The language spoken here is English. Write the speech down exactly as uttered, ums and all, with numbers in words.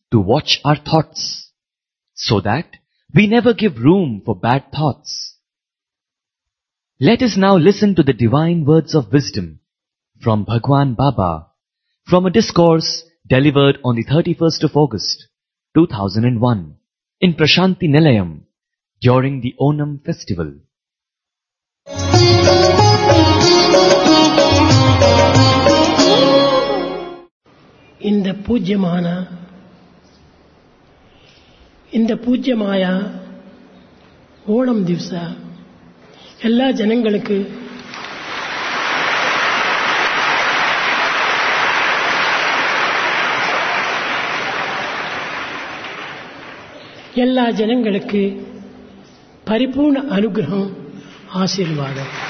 to watch our thoughts, so that we never give room for bad thoughts. Let us now listen to the divine words of wisdom from Bhagwan Baba, from a discourse delivered on the thirty-first of August, two thousand one, in Prashanti Nilayam, during the Onam festival. இந்த பூஜ்யமான இந்த பூஜ்யமாய ஓணம் ದಿವಸ எல்லா ಜನங்களுக்கு எல்லா ಜನங்களுக்கு ಪರಿಪೂರ್ಣ ಅನುಗ್ರಹ ಆಶೀರ್ವಾದ.